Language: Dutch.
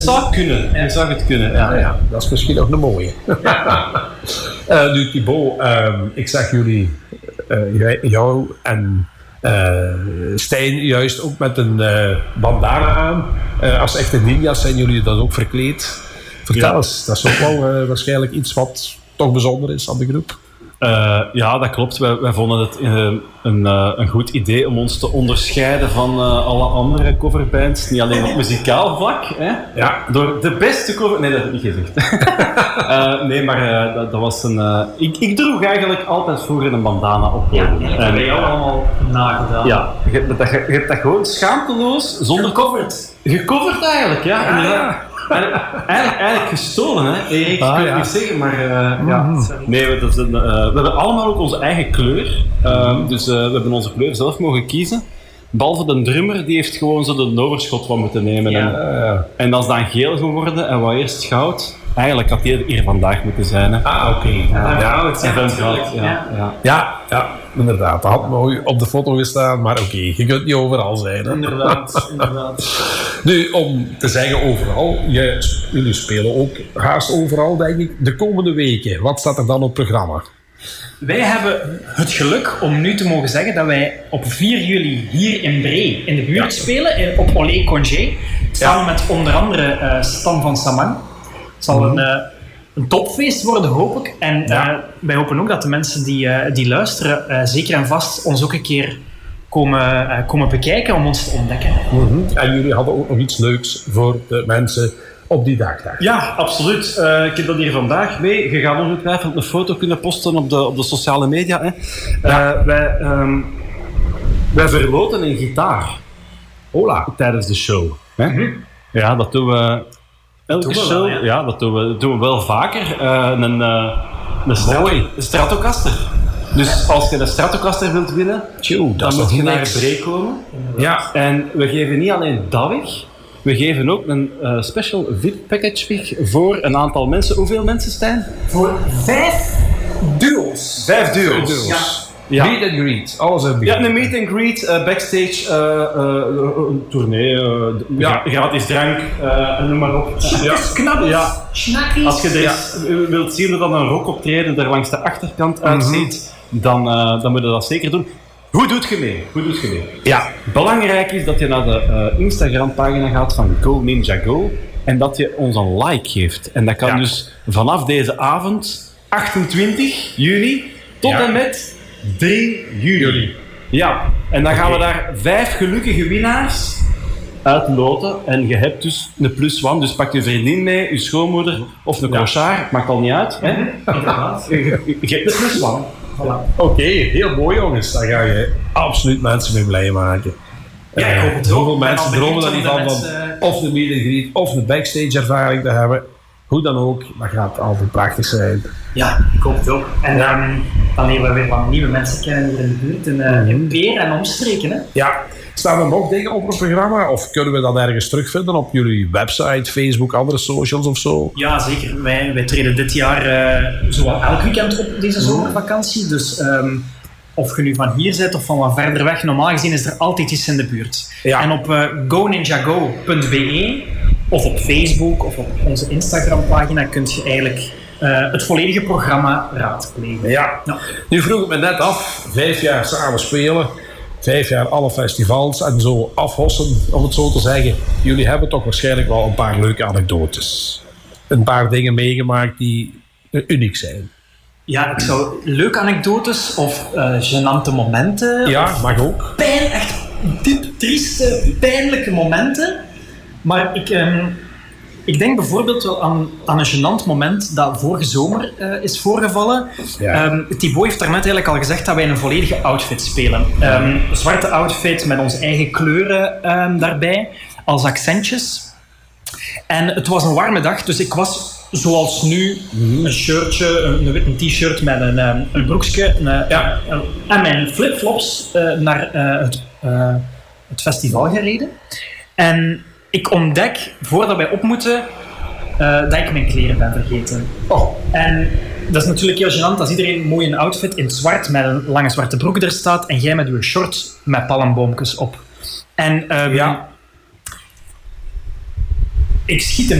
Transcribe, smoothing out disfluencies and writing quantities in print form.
zou kunnen. Zou het kunnen. Ja, dat is misschien ook een mooie. Nu Thibaut, ik zag jullie, jou en Stijn juist ook met een bandana aan. Als echte ninja's zijn jullie dan ook verkleed. Vertel eens, dat is ook wel waarschijnlijk iets wat toch bijzonder is aan de groep. Ja, dat klopt. Wij vonden het een goed idee om ons te onderscheiden van alle andere coverbands. Niet alleen op muzikaal vlak. Hè? Ja. Door de beste cover... Nee, dat heb ik niet gezegd. Nee, maar dat was een... Ik droeg eigenlijk altijd vroeger een bandana op. Ja, en ik heb bij jou allemaal nagedaan. Ja, je hebt dat gewoon schaamteloos, zonder... Gecoverd eigenlijk, ja. Inderdaad. Eigenlijk gestolen, hè? Ik kan het niet zeggen, maar nee, we hebben allemaal ook onze eigen kleur. Dus we hebben onze kleur zelf mogen kiezen. Behalve de drummer, die heeft gewoon zo de overschot van moeten nemen. Ja. En dat is dan geel geworden en wat eerst goud. Eigenlijk had die hier vandaag moeten zijn. Hè. Oké. Ja, inderdaad. Dat had mooi op de foto gestaan, maar oké, je kunt niet overal zijn. Hè? Inderdaad. Nu, om te zeggen overal, jullie spelen ook haast overal, denk ik. De komende weken, wat staat er dan op het programma? Wij hebben het geluk om nu te mogen zeggen dat wij op 4 juli hier in Bree in de buurt spelen, op Olé Congé. Samen met onder andere Stam van Samang. Het zal een topfeest worden, hoop ik. En wij hopen ook dat de mensen die luisteren, zeker en vast, ons ook een keer komen bekijken om ons te ontdekken. En jullie hadden ook nog iets leuks voor de mensen op die dag. Ja, absoluut. Ik heb dat hier vandaag mee. Je gaat ongetwijfeld een foto kunnen posten op de sociale media. Hè. Wij verloten een gitaar. Hola. Tijdens de show. Hè? Ja, dat doen we elke show. Ja, dat doen we wel vaker. Een Stratocaster. Dus als je een Stratocaster wilt winnen, dan moet je naar Bree komen. Ja. En we geven niet alleen dat weg. We geven ook een special VIP-package weg voor een aantal mensen. Hoeveel mensen, Stijn? Voor 5 duo's. 5 duo's. Ja. Meet and greet, alles in Ja, een meet and greet, backstage, een tournee, gratis drank, noem maar op. Knabbels, snackies. Als je wilt zien hoe dat een rockoptreden er langs de achterkant uitziet, dan moet je dat zeker doen. Hoe doet je mee? Ja, belangrijk is dat je naar de Instagram-pagina gaat van Go Ninja Go en dat je ons een like geeft. En dat kan dus vanaf deze avond, 28 juli, tot en met 3 juli. Ja, en dan gaan we daar 5 gelukkige winnaars uitloten. En je hebt dus een +1, dus pak je vriendin mee, je schoonmoeder of een clochard, maakt al niet uit. Hè? Je hebt de +1. Voilà. Oké, heel mooi jongens. Daar ga je absoluut mensen mee blij maken. Ja, ik hoop het ook. Zoveel mensen dromen er niet van of de meet and greet of de backstage ervaring te hebben. Hoe dan ook, dat gaat altijd prachtig zijn. Ja, ik hoop het ook. En dan leren we weer wat nieuwe mensen kennen hier in de buurt, in Peer en omstreken. Hè? Ja, staan er nog dingen op het programma? Of kunnen we dat ergens terugvinden op jullie website, Facebook, andere socials of zo? Ja, zeker. Wij treden dit jaar zowel elk weekend op deze zomervakantie. Dus of je nu van hier zit of van wat verder weg, normaal gezien is er altijd iets in de buurt. Ja. En op goninjago.be of op Facebook of op onze Instagram-pagina kun je eigenlijk het volledige programma raadplegen. Ja. Nu vroeg ik me net af, 5 jaar samen spelen, 5 jaar alle festivals en zo afhossen, om het zo te zeggen. Jullie hebben toch waarschijnlijk wel een paar leuke anekdotes. Een paar dingen meegemaakt die uniek zijn. Ja, ik zou leuke anekdotes of gênante momenten. Ja, mag ook. Echt diep, trieste, pijnlijke momenten. Maar ik denk bijvoorbeeld wel aan een gênant moment dat vorige zomer is voorgevallen. Ja. Thibaut heeft daarnet eigenlijk al gezegd dat wij een volledige outfit spelen. Een zwarte outfit met onze eigen kleuren daarbij, als accentjes. En het was een warme dag, dus ik was zoals nu een shirtje, een witte t-shirt met een broekje en mijn flipflops naar het festival gereden. En ik ontdek, voordat wij op moeten, dat ik mijn kleren ben vergeten. Oh. En dat is natuurlijk heel gênant als iedereen mooi een outfit in het zwart met een lange zwarte broek er staat en jij met je short met palmboompjes op. En ik schiet